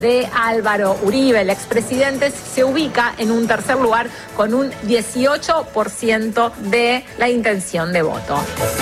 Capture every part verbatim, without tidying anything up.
de Álvaro Uribe, el expresidente, se ubica en un tercer lugar con un dieciocho por ciento de la intención de voto.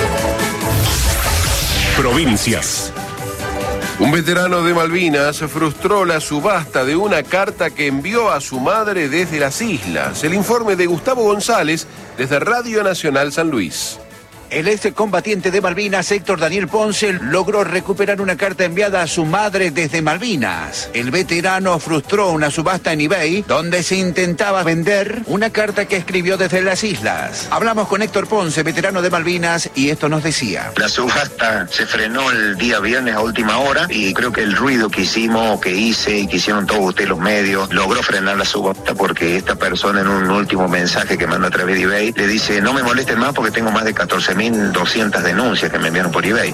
Provincias. Un veterano de Malvinas frustró la subasta de una carta que envió a su madre desde las islas. El informe de Gustavo González desde Radio Nacional San Luis. El excombatiente de Malvinas, Héctor Daniel Ponce, logró recuperar una carta enviada a su madre desde Malvinas. El veterano frustró una subasta en eBay donde se intentaba vender una carta que escribió desde las islas. Hablamos con Héctor Ponce, veterano de Malvinas, y esto nos decía. La subasta se frenó el día viernes a última hora y creo que el ruido que hicimos, que hice y que hicieron todos ustedes los medios, logró frenar la subasta porque esta persona en un último mensaje que manda a través de eBay le dice: no me molesten más porque tengo más de catorce mil doscientas denuncias que me enviaron por eBay.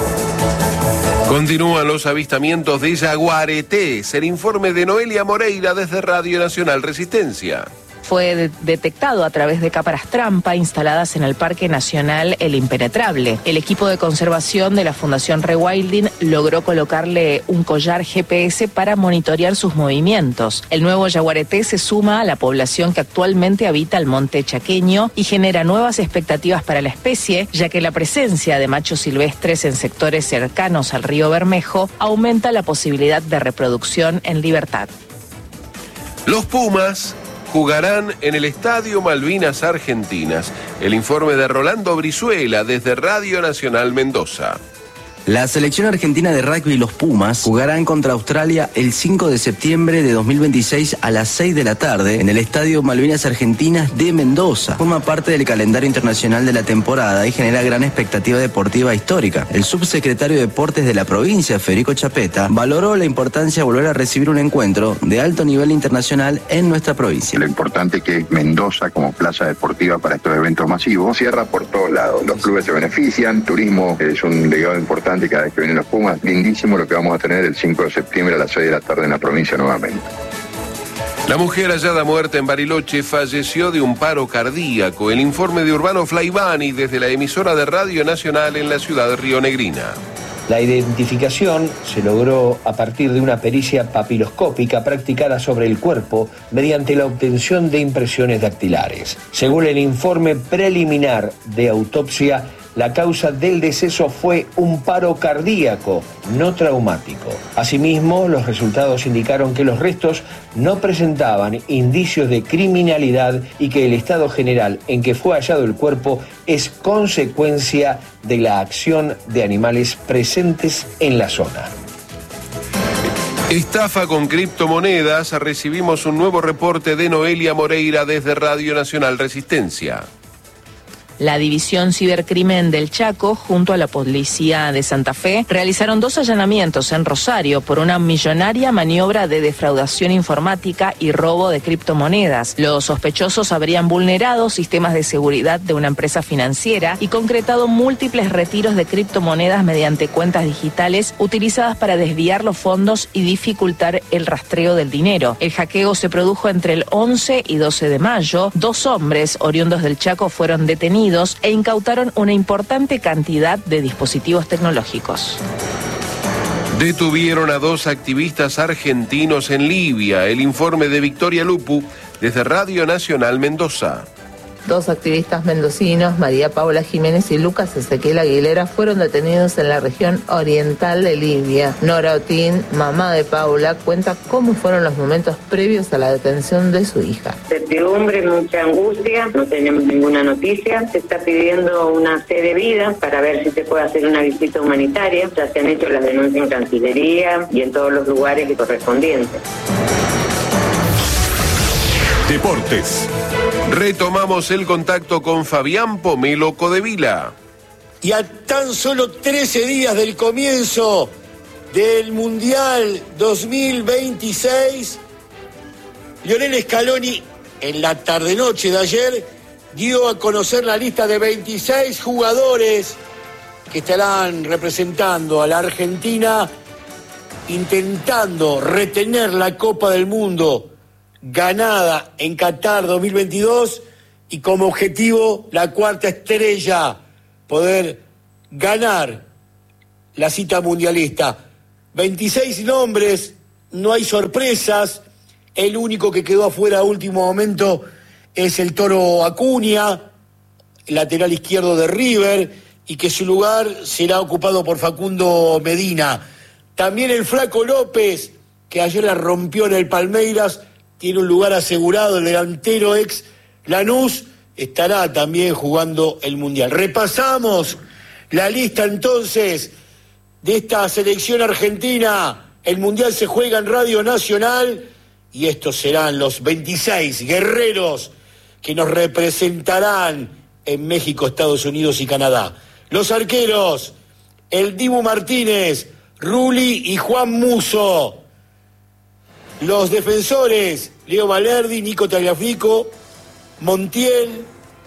Continúan los avistamientos de jaguaretés. El informe de Noelia Moreira desde Radio Nacional Resistencia. Fue de- detectado a través de cámaras trampa instaladas en el Parque Nacional El Impenetrable. El equipo de conservación de la Fundación Rewilding logró colocarle un collar G P S para monitorear sus movimientos. El nuevo yaguareté se suma a la población que actualmente habita el monte chaqueño y genera nuevas expectativas para la especie, ya que la presencia de machos silvestres en sectores cercanos al río Bermejo aumenta la posibilidad de reproducción en libertad. Los Pumas jugarán en el Estadio Malvinas Argentinas. El informe de Rolando Brizuela desde Radio Nacional Mendoza. La selección argentina de rugby y los Pumas jugarán contra Australia el cinco de septiembre de dos mil veintiséis a las seis de la tarde en el Estadio Malvinas Argentinas de Mendoza. Forma parte del calendario internacional de la temporada y genera gran expectativa deportiva histórica. El subsecretario de Deportes de la provincia, Federico Chapeta, valoró la importancia de volver a recibir un encuentro de alto nivel internacional en nuestra provincia. Lo importante que es Mendoza como plaza deportiva para estos eventos masivos cierra por todos lados. Los clubes se benefician, turismo es un legado importante cada vez que vienen los Pumas. Lindísimo lo que vamos a tener el cinco de septiembre a las seis de la tarde en la provincia nuevamente. La mujer hallada muerta en Bariloche falleció de un paro cardíaco. El informe de Urbano Flaibani desde la emisora de Radio Nacional en la ciudad de Rionegrina. La identificación se logró a partir de una pericia papiloscópica practicada sobre el cuerpo mediante la obtención de impresiones dactilares. Según el informe preliminar de autopsia, la causa del deceso fue un paro cardíaco, no traumático. Asimismo, los resultados indicaron que los restos no presentaban indicios de criminalidad y que el estado general en que fue hallado el cuerpo es consecuencia de la acción de animales presentes en la zona. Estafa con criptomonedas. Recibimos un nuevo reporte de Noelia Moreira desde Radio Nacional Resistencia. La División Cibercrimen del Chaco, junto a la Policía de Santa Fe, realizaron dos allanamientos en Rosario por una millonaria maniobra de defraudación informática y robo de criptomonedas. Los sospechosos habrían vulnerado sistemas de seguridad de una empresa financiera y concretado múltiples retiros de criptomonedas mediante cuentas digitales utilizadas para desviar los fondos y dificultar el rastreo del dinero. El hackeo se produjo entre el once y doce de mayo. Dos hombres oriundos del Chaco fueron detenidos e incautaron una importante cantidad de dispositivos tecnológicos. Detuvieron a dos activistas argentinos en Libia. El informe de Victoria Lupu desde Radio Nacional Mendoza. Dos activistas mendocinos, María Paula Jiménez y Lucas Ezequiel Aguilera, fueron detenidos en la región oriental de Libia. Nora Otín, mamá de Paula, cuenta cómo fueron los momentos previos a la detención de su hija. Certidumbre, mucha angustia, no tenemos ninguna noticia. Se está pidiendo una fe de vida para ver si se puede hacer una visita humanitaria. Ya se han hecho las denuncias en Cancillería y en todos los lugares correspondientes. Deportes. Retomamos el contacto con Fabián Pomelo Codevila. Y a tan solo trece días del comienzo del Mundial dos mil veintiséis, Lionel Scaloni, en la tarde-noche de ayer, dio a conocer la lista de veintiséis jugadores que estarán representando a la Argentina, intentando retener la Copa del Mundo ganada en Qatar dos mil veintidós y como objetivo la cuarta estrella, poder ganar la cita mundialista. veintiséis nombres no hay sorpresas. El único que quedó afuera a último momento es el Toro Acuña, lateral izquierdo de River, y que su lugar será ocupado por Facundo Medina. También el Flaco López, que ayer la rompió en el Palmeiras, tiene un lugar asegurado. El delantero ex Lanús estará también jugando el Mundial. Repasamos la lista entonces de esta selección argentina. El Mundial se juega en Radio Nacional y estos serán los veintiséis guerreros que nos representarán en México, Estados Unidos y Canadá. Los arqueros, el Dibu Martínez, Rulli y Juan Musso. Los defensores, Leo Valerdi, Nico Tagliafico, Montiel,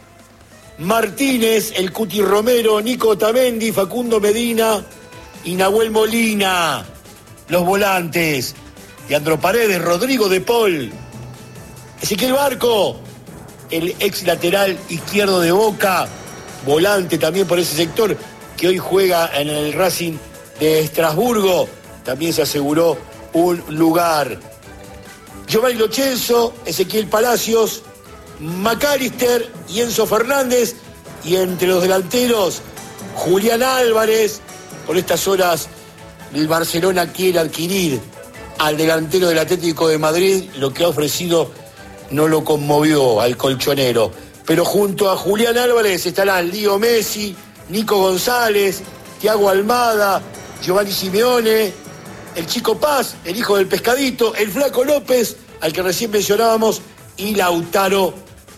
Martínez, el Cuti Romero, Nico Otamendi, Facundo Medina y Nahuel Molina. Los volantes, Leandro Paredes, Rodrigo de Paul, Ezequiel Barco, el ex lateral izquierdo de Boca, volante también por ese sector, que hoy juega en el Racing de Estrasburgo, también se aseguró un lugar. Giovanni Lo Celso, Ezequiel Palacios, McAllister y Enzo Fernández, y entre los delanteros, Julián Álvarez. Por estas horas el Barcelona quiere adquirir al delantero del Atlético de Madrid. Lo que ha ofrecido no lo conmovió al colchonero, pero junto a Julián Álvarez estarán Leo Messi, Nico González, Thiago Almada, Giovanni Simeone, el Chico Paz, el hijo del Pescadito, el Flaco López, al que recién mencionábamos, y Lautaro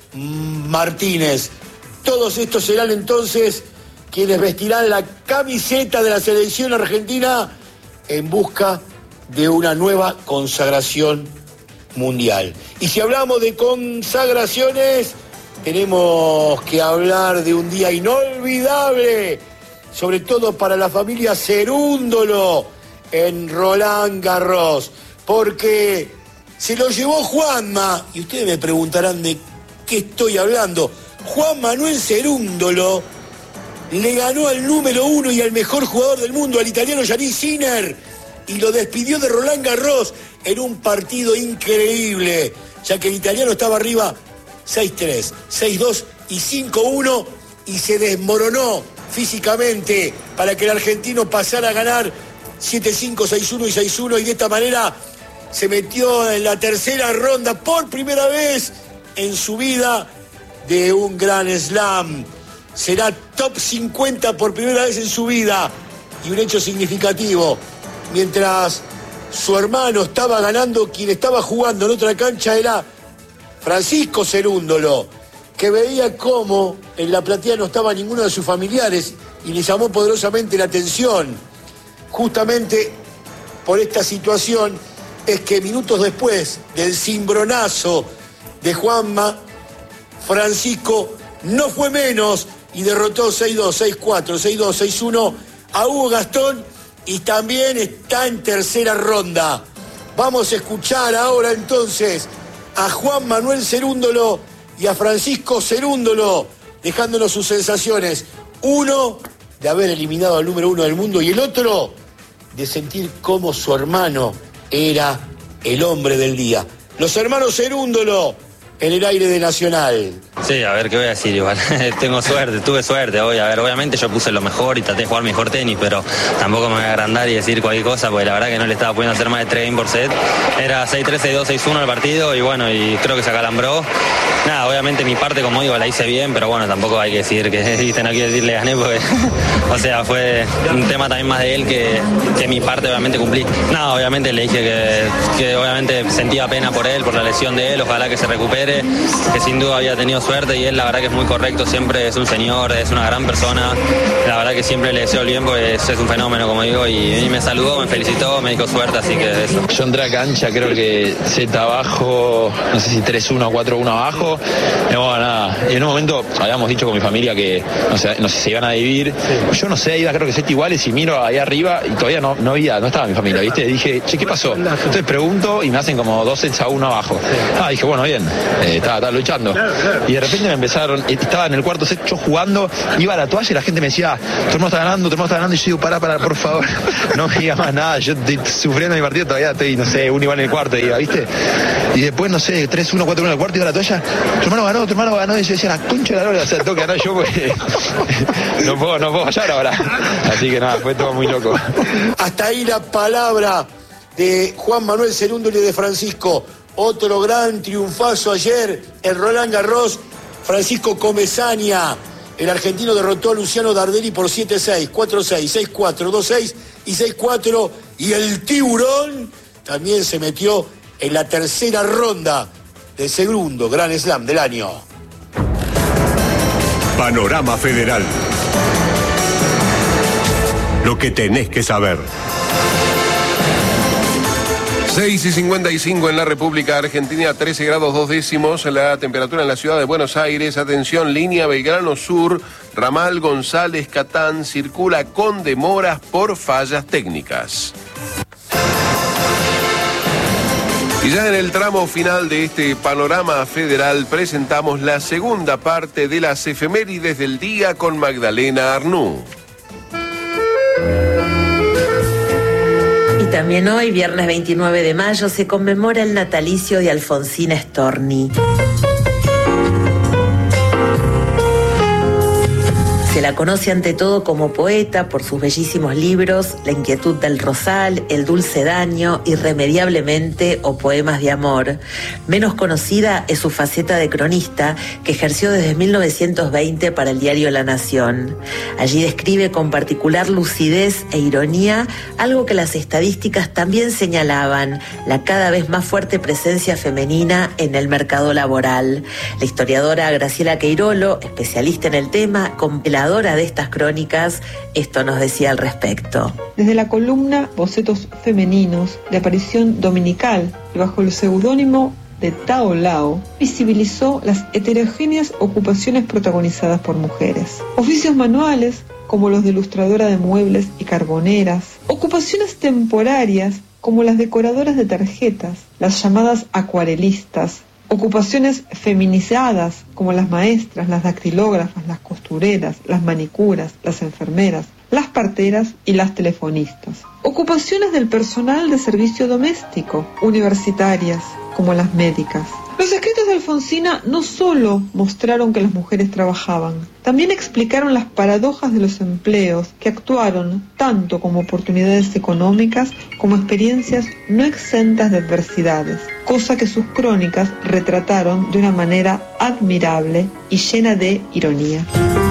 Martínez. Todos estos serán entonces quienes vestirán la camiseta de la selección argentina en busca de una nueva consagración mundial. Y si hablamos de consagraciones, tenemos que hablar de un día inolvidable, sobre todo para la familia Cerúndolo en Roland Garros, porque se lo llevó Juanma, y ustedes me preguntarán de qué estoy hablando. Juan Manuel Cerúndolo le ganó al número uno y al mejor jugador del mundo, al italiano Jannik Sinner, y lo despidió de Roland Garros en un partido increíble, ya que el italiano estaba arriba seis tres, seis dos y cinco uno, y se desmoronó físicamente para que el argentino pasara a ganar siete cinco, seis uno y seis uno, y de esta manera se metió en la tercera ronda por primera vez en su vida de un Grand Slam. Será top cincuenta por primera vez en su vida, y un hecho significativo. Mientras su hermano estaba ganando, quien estaba jugando en otra cancha era Francisco Cerúndolo, que veía cómo en la platea no estaba ninguno de sus familiares y le llamó poderosamente la atención. Justamente por esta situación es que minutos después del cimbronazo de Juanma, Francisco no fue menos y derrotó seis dos, seis cuatro, seis dos, seis uno a Hugo Gastón, y también está en tercera ronda. Vamos a escuchar ahora entonces a Juan Manuel Cerúndolo y a Francisco Cerúndolo dejándonos sus sensaciones. Uno de haber eliminado al número uno del mundo, y el otro de sentir cómo su hermano era el hombre del día. Los hermanos Cerúndolo en el aire de Nacional. Sí, a ver, ¿qué voy a decir? Igual, tengo suerte, tuve suerte hoy. A ver, obviamente yo puse lo mejor y traté de jugar mejor tenis, pero tampoco me voy a agrandar y decir cualquier cosa, porque la verdad que no le estaba pudiendo hacer más de tres games por set. Era seis tres, seis dos, seis uno el partido, y bueno, y creo que se acalambró. Nada, obviamente mi parte, como digo, la hice bien, pero bueno, tampoco hay que decir que, viste, no quiero decir le gané, porque, o sea, fue un tema también más de él que, que mi parte obviamente cumplí. Nada, obviamente le dije que, que obviamente sentía pena por él, por la lesión de él, ojalá que se recupere, que sin duda había tenido suerte, y él la verdad que es muy correcto, siempre es un señor, es una gran persona, la verdad que siempre le deseo el bien, porque es, es un fenómeno, como digo, y, y me saludó, me felicitó, me dijo suerte, así que eso. Yo entré a cancha, creo que Z abajo, no sé si tres uno o cuatro uno abajo, y bueno, nada, y en un momento habíamos dicho con mi familia que no sé, no sé si se iban a dividir, sí. Yo no sé, iba creo que set iguales, y miro ahí arriba y todavía no, no había, no estaba mi familia, ¿viste? Y dije, che, ¿qué pasó? Entonces pregunto y me hacen como dos sets a uno abajo. Ah, dije, bueno, bien, eh, estaba, estaba luchando. Y de repente repente me empezaron, estaba en el cuarto set yo jugando, iba a la toalla y la gente me decía, tu hermano está ganando, tu hermano está ganando, y yo digo, pará, pará, por favor, no me digas más nada, yo estoy sufriendo mi partido, todavía estoy, no sé, uno igual en el cuarto, iba, ¿viste? Y después, no sé, tres uno, cuatro uno en el cuarto, iba a la toalla, tu hermano ganó, tu hermano ganó, y yo decía, la concha de la lora, o sea, tengo que ganar yo porque no puedo, no puedo fallar ahora. Así que nada, fue todo muy loco. Hasta ahí la palabra de Juan Manuel Cerúndolo y de Francisco. Otro gran triunfazo ayer en Roland Garros. Francisco Comesaña, el argentino, derrotó a Luciano Darderi por siete seis, cuatro seis, seis cuatro, dos seis y seis cuatro. Y el tiburón también se metió en la tercera ronda del segundo Grand Slam del año. Panorama Federal. Lo que tenés que saber. seis y cincuenta y cinco en la República Argentina, trece grados dos décimos la temperatura en la ciudad de Buenos Aires. Atención, línea Belgrano Sur, ramal González Catán, circula con demoras por fallas técnicas. Y ya en el tramo final de este panorama federal presentamos la segunda parte de las efemérides del día con Magdalena Arnú. También hoy, viernes veintinueve de mayo, se conmemora el natalicio de Alfonsina Storni. Se la conoce ante todo como poeta por sus bellísimos libros La inquietud del rosal, El dulce daño, Irremediablemente o Poemas de amor. Menos conocida es su faceta de cronista que ejerció desde mil novecientos veinte para el diario La Nación. Allí describe con particular lucidez e ironía algo que las estadísticas también señalaban, la cada vez más fuerte presencia femenina en el mercado laboral. La historiadora Graciela Queirolo, especialista en el tema, compiladora de estas crónicas, esto nos decía al respecto. Desde la columna Bocetos Femeninos, de aparición dominical y bajo el seudónimo de Tao Lao, visibilizó las heterogéneas ocupaciones protagonizadas por mujeres. Oficios manuales, como los de ilustradora de muebles y carboneras, ocupaciones temporarias, como las decoradoras de tarjetas, las llamadas acuarelistas, ocupaciones feminizadas como las maestras, las dactilógrafas, las costureras, las manicuras, las enfermeras, las parteras y las telefonistas. Ocupaciones del personal de servicio doméstico, universitarias, como las médicas. Los escritos de Alfonsina no solo mostraron que las mujeres trabajaban, también explicaron las paradojas de los empleos que actuaron tanto como oportunidades económicas como experiencias no exentas de adversidades, cosa que sus crónicas retrataron de una manera admirable y llena de ironía.